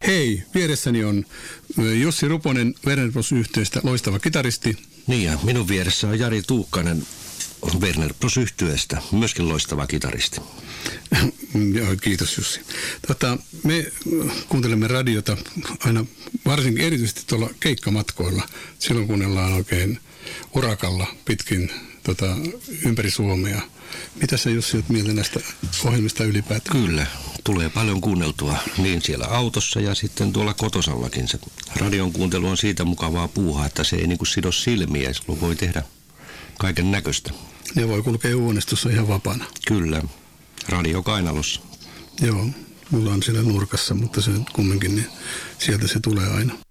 Hei, vieressäni on Jussi Ruponen Werner Bros. -yhtyeestä, loistava kitaristi. Niin, ja minun vieressä on Jari Tuukkanen Werner Bros. -yhtyeestä, myöskin loistava kitaristi. Joo, kiitos Jussi. Me kuuntelemme radiota aina varsinkin erityisesti tuolla keikkamatkoilla, silloin kuunnellaan oikein urakalla pitkin ympäri Suomea. Mitä sä Jussi olet mieltä näistä ohjelmista ylipäätään? Kyllä, tulee paljon kuunneltua niin siellä autossa ja sitten tuolla kotosallakin. Se radion kuuntelu on siitä mukavaa puuhaa, että se ei niinku sido silmiä, silloin voi tehdä kaiken näköistä. Ne voi kulkea huoneistossa ihan vapaana. Kyllä, radio kainalossa. Joo, mulla on siellä nurkassa, mutta se kumminkin, niin sieltä se tulee aina.